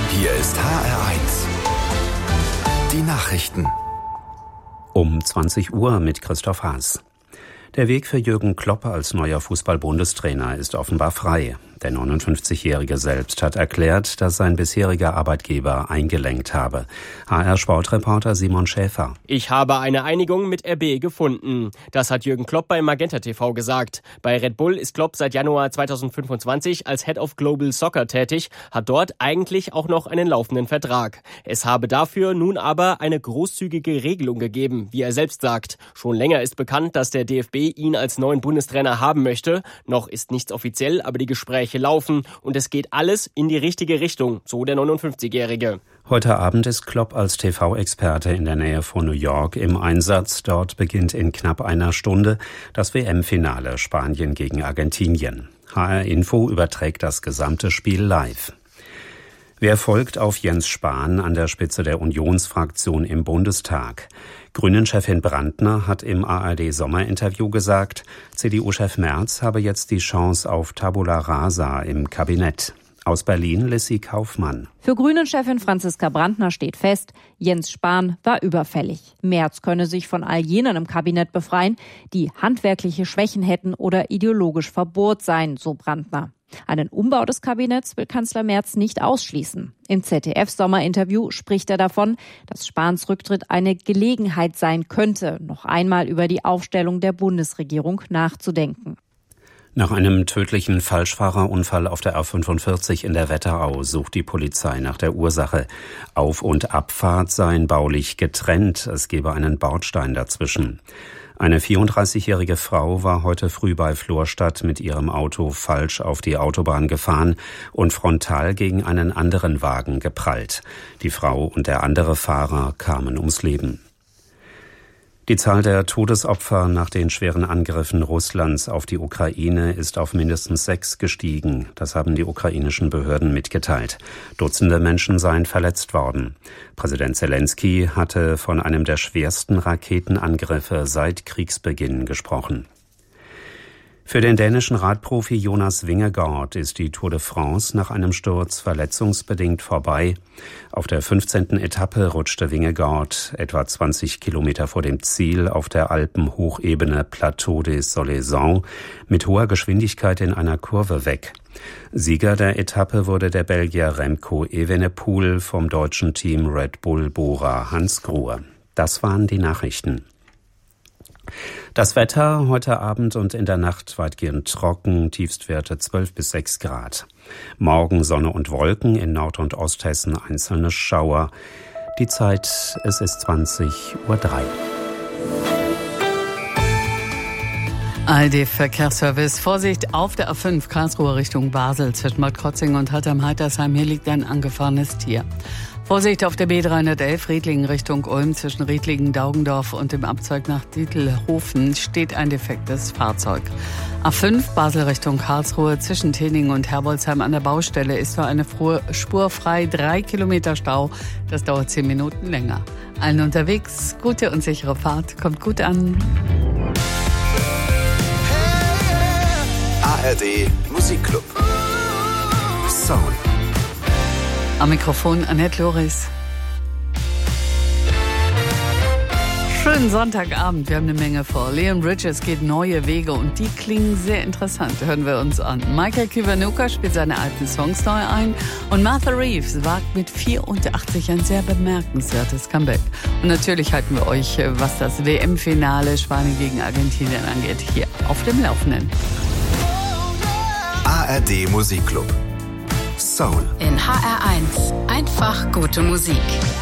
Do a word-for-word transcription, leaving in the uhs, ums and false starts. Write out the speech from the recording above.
Hier ist H R eins. Die Nachrichten. Um zwanzig Uhr mit Christoph Haas. Der Weg für Jürgen Klopp als neuer Fußball-Bundestrainer ist offenbar frei. Der neunundfünfzigjährige selbst hat erklärt, dass sein bisheriger Arbeitgeber eingelenkt habe. H R-Sportreporter Simon Schäfer. Ich habe eine Einigung mit R B gefunden. Das hat Jürgen Klopp bei Magenta T V gesagt. Bei Red Bull ist Klopp seit Januar zweitausendfünfundzwanzig als Head of Global Soccer tätig, hat dort eigentlich auch noch einen laufenden Vertrag. Es habe dafür nun aber eine großzügige Regelung gegeben, wie er selbst sagt. Schon länger ist bekannt, dass der D F B ihn als neuen Bundestrainer haben möchte. Noch ist nichts offiziell, aber die Gespräche laufen und es geht alles in die richtige Richtung, so der neunundfünfzigjährige. Heute Abend ist Klopp als T V-Experte in der Nähe von New York im Einsatz. Dort beginnt in knapp einer Stunde das W M-Finale Spanien gegen Argentinien. H R Info überträgt das gesamte Spiel live. Wer folgt auf Jens Spahn an der Spitze der Unionsfraktion im Bundestag? Grünen-Chefin Brandner hat im A R D-Sommerinterview gesagt, C D U-Chef Merz habe jetzt die Chance auf Tabula Rasa im Kabinett. Aus Berlin Lissy Kaufmann. Für Grünen-Chefin Franziska Brandner steht fest, Jens Spahn war überfällig. Merz könne sich von all jenen im Kabinett befreien, die handwerkliche Schwächen hätten oder ideologisch verbohrt seien, so Brandner. Einen Umbau des Kabinetts will Kanzler Merz nicht ausschließen. Im Z D F-Sommerinterview spricht er davon, dass Spahns Rücktritt eine Gelegenheit sein könnte, noch einmal über die Aufstellung der Bundesregierung nachzudenken. Nach einem tödlichen Falschfahrerunfall auf der A fünfundvierzig in der Wetterau sucht die Polizei nach der Ursache. Auf- und Abfahrt seien baulich getrennt, es gebe einen Bordstein dazwischen. Eine vierunddreißigjährige Frau war heute früh bei Florstadt mit ihrem Auto falsch auf die Autobahn gefahren und frontal gegen einen anderen Wagen geprallt. Die Frau und der andere Fahrer kamen ums Leben. Die Zahl der Todesopfer nach den schweren Angriffen Russlands auf die Ukraine ist auf mindestens sechs gestiegen. Das haben die ukrainischen Behörden mitgeteilt. Dutzende Menschen seien verletzt worden. Präsident Zelensky hatte von einem der schwersten Raketenangriffe seit Kriegsbeginn gesprochen. Für den dänischen Radprofi Jonas Vingegaard ist die Tour de France nach einem Sturz verletzungsbedingt vorbei. Auf der fünfzehnten Etappe rutschte Vingegaard etwa zwanzig Kilometer vor dem Ziel auf der Alpenhochebene Plateau des Solaisans mit hoher Geschwindigkeit in einer Kurve weg. Sieger der Etappe wurde der Belgier Remco Evenepoel vom deutschen Team Red Bull Bora Hansgrohe. Das waren die Nachrichten. Das Wetter heute Abend und in der Nacht weitgehend trocken, Tiefstwerte zwölf bis sechs Grad. Morgen Sonne und Wolken, in Nord- und Osthessen einzelne Schauer. Die Zeit, es ist zwanzig Uhr drei. A R D-Verkehrsservice. Vorsicht auf der A fünf Karlsruhe Richtung Basel zwischen Bad Krotzing und Hattem-Heitersheim. Hier liegt ein angefahrenes Tier. Vorsicht auf der B dreihundertelf Riedlingen Richtung Ulm zwischen Riedlingen, Daugendorf und dem Abzweig nach Dietelhofen steht ein defektes Fahrzeug. A fünf Basel Richtung Karlsruhe zwischen Teningen und Herbolzheim an der Baustelle ist für eine Spur frei, drei Kilometer Stau. Das dauert zehn Minuten länger. Allen unterwegs, gute und sichere Fahrt, kommt gut an. A R D Musikclub. Soul. Am Mikrofon Annette Loris. Schönen Sonntagabend, wir haben eine Menge vor. Leon Bridges geht neue Wege und die klingen sehr interessant. Hören wir uns an. Michael Kiwanuka spielt seine alten Songs neu ein und Martha Reeves wagt mit vierundachtzig ein sehr bemerkenswertes Comeback. Und natürlich halten wir euch, was das W M-Finale Spanien gegen Argentinien angeht, hier auf dem Laufenden. A R D Musikclub. Soul. In H R eins. Einfach gute Musik.